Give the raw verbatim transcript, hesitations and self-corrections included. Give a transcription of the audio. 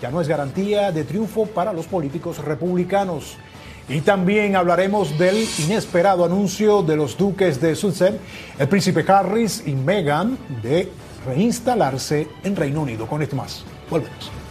ya no es garantía de triunfo para los políticos republicanos. Y también hablaremos del inesperado anuncio de los duques de Sussex, el príncipe Harry y Meghan, de reinstalarse en Reino Unido. Con esto más, volvemos.